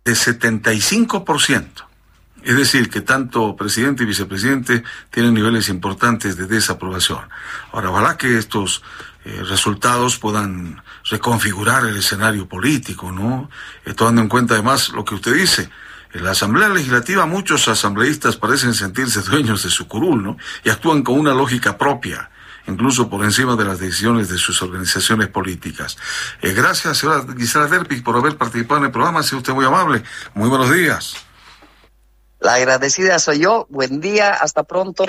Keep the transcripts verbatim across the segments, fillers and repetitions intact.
de setenta y cinco por ciento. Es decir, que tanto presidente y vicepresidente tienen niveles importantes de desaprobación. Ahora, ojalá que estos eh, resultados puedan reconfigurar el escenario político, ¿no? Eh, tomando en cuenta además lo que usted dice. En la Asamblea Legislativa muchos asambleístas parecen sentirse dueños de su curul, ¿no? Y actúan con una lógica propia, incluso por encima de las decisiones de sus organizaciones políticas. Eh, gracias, señora Gisela Derpig, por haber participado en el programa. Ha sido usted muy amable. Muy buenos días. La agradecida soy yo. Buen día, hasta pronto.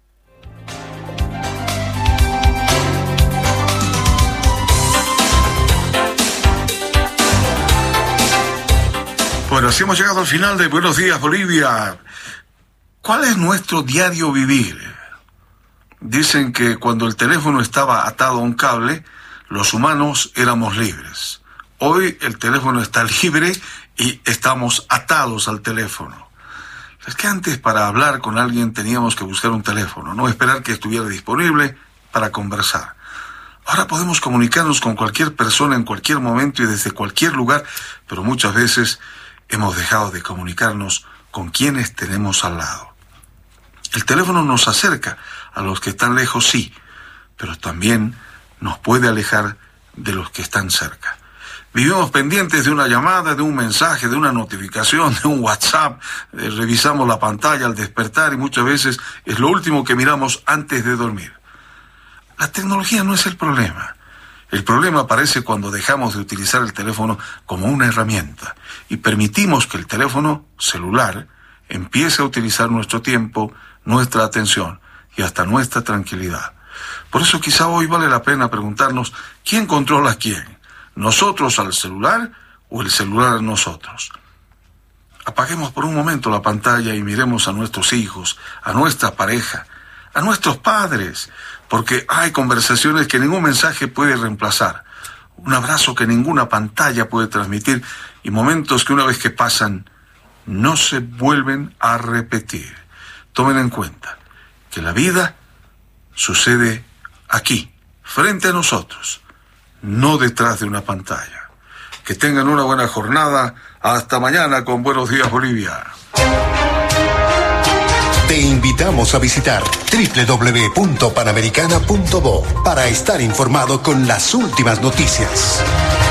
Bueno, así hemos llegado al final de Buenos Días, Bolivia. ¿Cuál es nuestro diario vivir? Dicen que cuando el teléfono estaba atado a un cable, los humanos éramos libres. Hoy el teléfono está libre y estamos atados al teléfono. Es que antes para hablar con alguien teníamos que buscar un teléfono, no esperar que estuviera disponible para conversar. Ahora podemos comunicarnos con cualquier persona en cualquier momento y desde cualquier lugar, pero muchas veces hemos dejado de comunicarnos con quienes tenemos al lado. El teléfono nos acerca a los que están lejos, sí, pero también nos puede alejar de los que están cerca. Vivimos pendientes de una llamada, de un mensaje, de una notificación, de un WhatsApp. Eh, revisamos la pantalla al despertar y muchas veces es lo último que miramos antes de dormir. La tecnología no es el problema. El problema aparece cuando dejamos de utilizar el teléfono como una herramienta y permitimos que el teléfono celular empiece a utilizar nuestro tiempo, nuestra atención y hasta nuestra tranquilidad. Por eso quizá hoy vale la pena preguntarnos quién controla a quién. ¿Nosotros al celular o el celular a nosotros? Apaguemos por un momento la pantalla y miremos a nuestros hijos, a nuestra pareja, a nuestros padres, porque hay conversaciones que ningún mensaje puede reemplazar, un abrazo que ninguna pantalla puede transmitir y momentos que una vez que pasan no se vuelven a repetir. Tomen en cuenta que la vida sucede aquí, frente a nosotros, no detrás de una pantalla. Que tengan una buena jornada. Hasta mañana con Buenos Días, Bolivia. Te invitamos a visitar doble u doble u doble u punto panamericana punto bo para estar informado con las últimas noticias.